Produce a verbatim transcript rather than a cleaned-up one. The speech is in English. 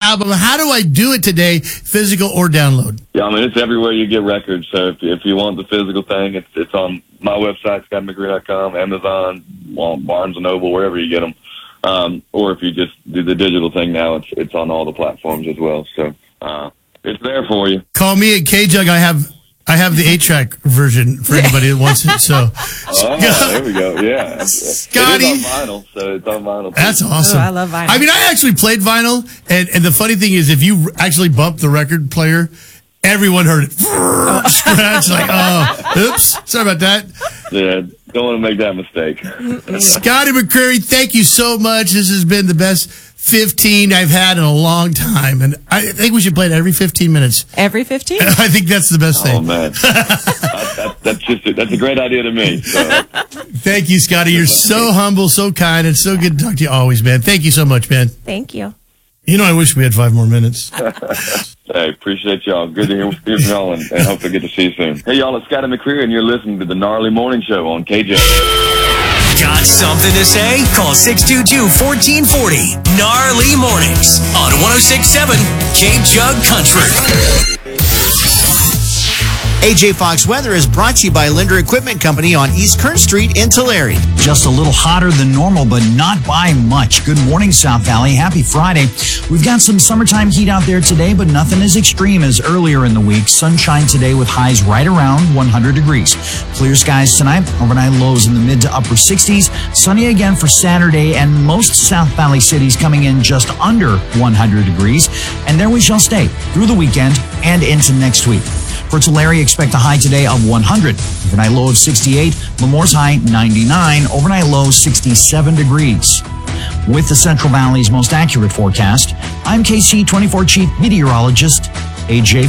album. How do I do it today, physical or download? Yeah, I mean, it's everywhere you get records. So if, if you want the physical thing, it's it's on my website, scotty mccreery dot com, Amazon, Barnes and Noble, wherever you get them. Um, or if you just do the digital thing now, it's it's on all the platforms as well. So uh, it's there for you. Call me at K-Jug. I have I have the eight-track version for anybody that wants it. So, oh, there we go. Yeah, Scotty, it is on vinyl, so it's on vinyl. Too. That's awesome. Oh, I love vinyl. I mean, I actually played vinyl, and and the funny thing is, if you actually bump the record player, everyone heard it. Scratch, like, oh, oops, sorry about that. Yeah, don't want to make that mistake. Scotty McCreery, thank you so much. This has been the best fifteen I've had in a long time, and I think we should play it every fifteen minutes. Every fifteen? I think that's the best thing. Oh man, that, that, that's just a, that's a great idea to me. So. Thank you, Scotty. You're so humble, so kind, and so good to talk to you always, man. Thank you so much, man. Thank you. You know, I wish we had five more minutes. Hey, appreciate y'all. Good to hear, hear from y'all, and, and hope to get to see you soon. Hey, y'all, it's Scotty McCreery, and you're listening to the Gnarly Morning Show on K J. Got something to say? Call six two two, one four four zero. Gnarly Mornings on one oh six point seven K-Jug Country. A J Fox Weather is brought to you by Linder Equipment Company on East Kern Street in Tulare. Just a little hotter than normal, but not by much. Good morning, South Valley. Happy Friday. We've got some summertime heat out there today, but nothing as extreme as earlier in the week. Sunshine today with highs right around one hundred degrees. Clear skies tonight. Overnight lows in the mid to upper sixties. Sunny again for Saturday, and most South Valley cities coming in just under one hundred degrees. And there we shall stay through the weekend and into next week. For Tulare, expect a high today of one hundred. Overnight low of sixty-eight. Lemore's high ninety-nine. Overnight low sixty-seven degrees. With the Central Valley's most accurate forecast, I'm K C twenty-four Chief Meteorologist A J